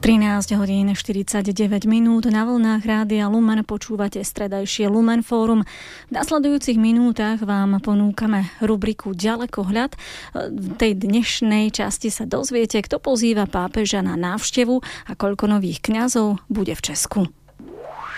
13 hodín 49 minút na vlnách Rádia Lumen počúvate stredajšie Lumen Fórum. V nasledujúcich minútach vám ponúkame rubriku Ďalekohľad. V tej dnešnej časti sa dozviete, kto pozýva pápeža na návštevu a koľko nových kňazov bude v Česku.